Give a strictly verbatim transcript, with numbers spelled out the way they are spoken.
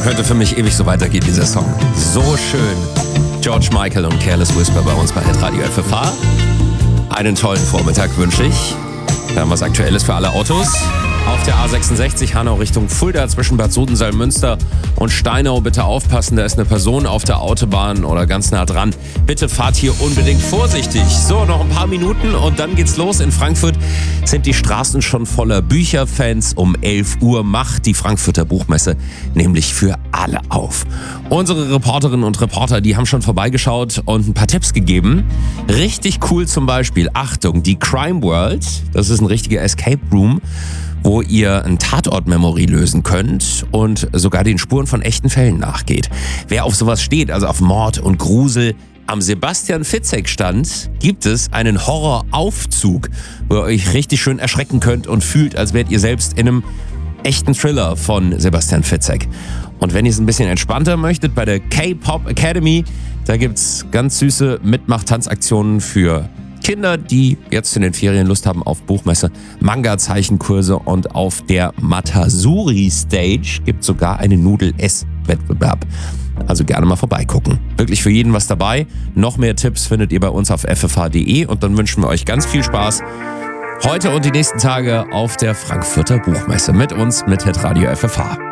könnte für mich ewig so weitergehen, dieser Song. So schön. George Michael und Careless Whisper bei uns bei Hitradio F F H. Einen tollen Vormittag wünsche ich. Wir haben was Aktuelles für alle Autos. Auf der A sechsundsechzig Hanau Richtung Fulda zwischen Bad Sodensalm-Münster und Steinau. Bitte aufpassen, da ist eine Person auf der Autobahn oder ganz nah dran. Bitte fahrt hier unbedingt vorsichtig. So, noch ein paar Minuten und dann geht's los. In Frankfurt sind die Straßen schon voller Bücherfans. Um elf Uhr macht die Frankfurter Buchmesse nämlich für alle auf. Unsere Reporterinnen und Reporter, die haben schon vorbeigeschaut und ein paar Tipps gegeben. Richtig cool zum Beispiel, Achtung, die Crime World. Das ist ein richtiger Escape Room, wo ihr ein Tatort-Memory lösen könnt und sogar den Spuren von echten Fällen nachgeht. Wer auf sowas steht, also auf Mord und Grusel, am Sebastian-Fitzek-Stand gibt es einen Horroraufzug, wo ihr euch richtig schön erschrecken könnt und fühlt, als wärt ihr selbst in einem echten Thriller von Sebastian Fitzek. Und wenn ihr es ein bisschen entspannter möchtet, bei der K-Pop Academy, da gibt's ganz süße Mitmach-Tanzaktionen für Kinder, die jetzt in den Ferien Lust haben auf Buchmesse, Manga-Zeichenkurse und auf der Matasuri-Stage gibt es sogar einen Nudel-Ess-Wettbewerb. Also gerne mal vorbeigucken. Wirklich für jeden was dabei. Noch mehr Tipps findet ihr bei uns auf f f h punkt d e und dann wünschen wir euch ganz viel Spaß heute und die nächsten Tage auf der Frankfurter Buchmesse mit uns, mit Hitradio F F H.